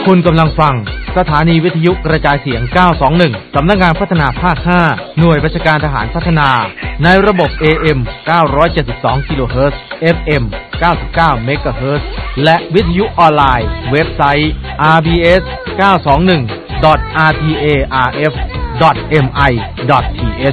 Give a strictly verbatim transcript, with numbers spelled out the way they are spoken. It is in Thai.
คุณกำลังฟังสถานีวิทยุกระจายเสียงเก้าสองหนึ่งสำนักงานพัฒนาภาคห้าหน่วยราชการทหารพัฒนาในระบบ เอ เอ็ม เก้าร้อยเจ็ดสิบสอง กิโลเฮิรตซ์ เอฟ เอ็ม เก้าสิบเก้า เมกะเฮิรตซ์และวิทยุออนไลน์เว็บไซต์ อาร์ บี เอส เก้าสองหนึ่ง ดอท อาร์ ที เอ อาร์ เอฟ ดอท เอ็ม ไอ ดอท ที เอช